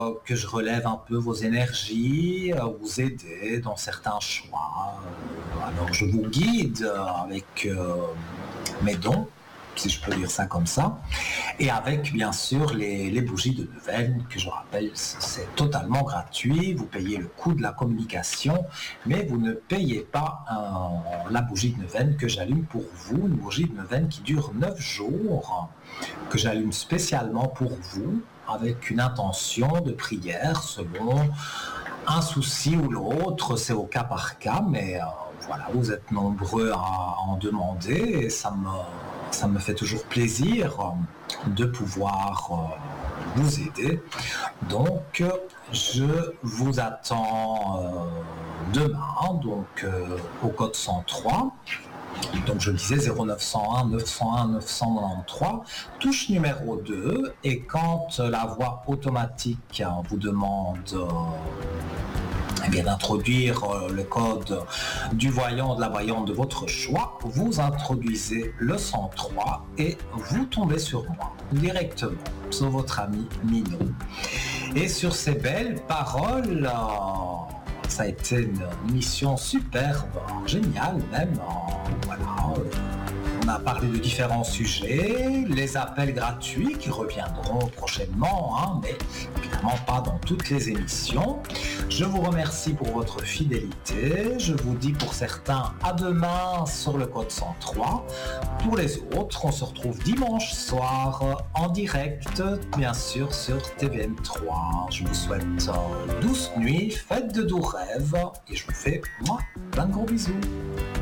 que je relève un peu vos énergies, vous aider dans certains choix. Alors je vous guide avec mes dons, si je peux dire ça comme ça, et avec bien sûr les bougies de neuvaine, que je rappelle, c'est totalement gratuit, vous payez le coût de la communication, mais vous ne payez pas la bougie de neuvaine que j'allume pour vous, une bougie de neuvaine qui dure 9 jours, que j'allume spécialement pour vous, avec une intention de prière selon un souci ou l'autre, c'est au cas par cas, mais voilà, vous êtes nombreux à en demander et ça me fait toujours plaisir de pouvoir vous aider. Donc, je vous attends demain, donc au code 103. Donc je disais 0901 901 993, touche numéro 2, et quand la voix automatique vous demande d'introduire le code du voyant, de la voyante de votre choix, vous introduisez le 103 et vous tombez sur moi directement, sur votre ami Minou. Et sur ces belles paroles, ça a été une mission superbe, géniale même. Voilà. On a parlé de différents sujets, les appels gratuits qui reviendront prochainement, mais évidemment pas dans toutes les émissions. Je vous remercie pour votre fidélité. Je vous dis pour certains à demain sur le code 103. Pour les autres, on se retrouve dimanche soir en direct, bien sûr sur TVN3. Je vous souhaite douce nuit, faites de doux rêves et je vous fais plein de gros bisous.